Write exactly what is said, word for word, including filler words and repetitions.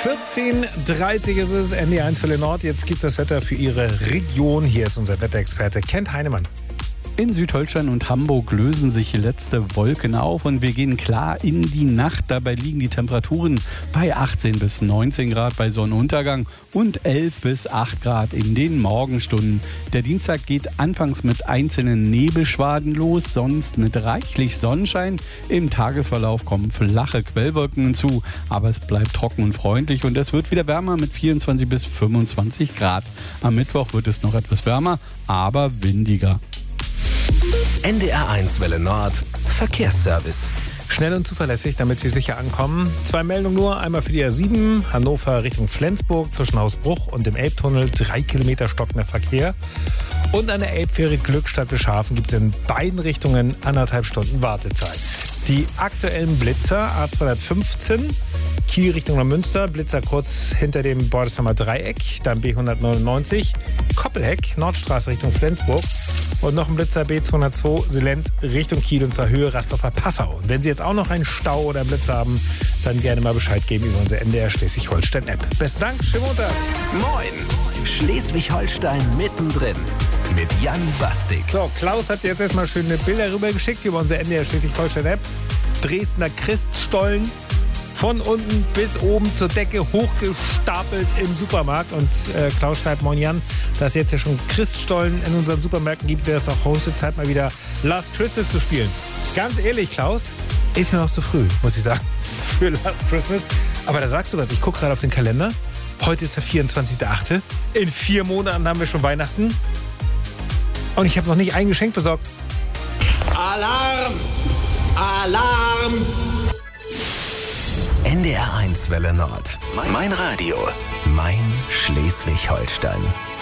vierzehn Uhr dreißig ist es, N D R eins Welle Nord. Jetzt gibt es das Wetter für Ihre Region. Hier ist unser Wetterexperte Kent Heinemann. In Südholstein und Hamburg lösen sich letzte Wolken auf und wir gehen klar in die Nacht. Dabei liegen die Temperaturen bei achtzehn bis neunzehn Grad bei Sonnenuntergang und elf bis acht Grad in den Morgenstunden. Der Dienstag geht anfangs mit einzelnen Nebelschwaden los, sonst mit reichlich Sonnenschein. Im Tagesverlauf kommen flache Quellwolken hinzu, aber es bleibt trocken und freundlich und es wird wieder wärmer mit vierundzwanzig bis fünfundzwanzig Grad. Am Mittwoch wird es noch etwas wärmer, aber windiger. N D R eins Welle Nord Verkehrsservice. Schnell und zuverlässig, damit Sie sicher ankommen. Zwei Meldungen nur. Einmal für die A sieben, Hannover Richtung Flensburg zwischen Hausbruch und dem Elbtunnel. Drei Kilometer stockender Verkehr. Und an der Elbfähre Glückstadt Bischhafen gibt es in beiden Richtungen anderthalb Stunden Wartezeit. Die aktuellen Blitzer A zweihundertfünfzehn, Kiel Richtung Neumünster, Blitzer kurz hinter dem Bordesheimer Dreieck, dann B hundertneunundneunzig, Koppelheck, Nordstraße Richtung Flensburg und noch ein Blitzer B zweihundertzwei, Silent Richtung Kiel und zwar Höhe Rasthofer Passau. Und wenn Sie jetzt auch noch einen Stau oder einen Blitzer haben, dann gerne mal Bescheid geben über unsere N D R Schleswig-Holstein-App. Besten Dank, schönen Montag. Moin, Schleswig-Holstein mittendrin mit Jan Bastik. So, Klaus hat jetzt erstmal schöne Bilder rübergeschickt über unsere N D R Schleswig-Holstein-App. Dresdner Christstollen. Von unten bis oben zur Decke hochgestapelt im Supermarkt. Und äh, Klaus schreibt, moin Jan, dass es jetzt ja schon Christstollen in unseren Supermärkten gibt, wäre es auch höchste Zeit, mal wieder Last Christmas zu spielen. Ganz ehrlich, Klaus, ist mir noch zu früh, muss ich sagen, für Last Christmas. Aber da sagst du was, ich gucke gerade auf den Kalender. Heute ist der vierundzwanzigster achte In vier Monaten haben wir schon Weihnachten. Und ich habe noch nicht ein Geschenk besorgt. Alarm! Alarm! N D R eins Welle Nord. Mein Radio. Mein Schleswig-Holstein.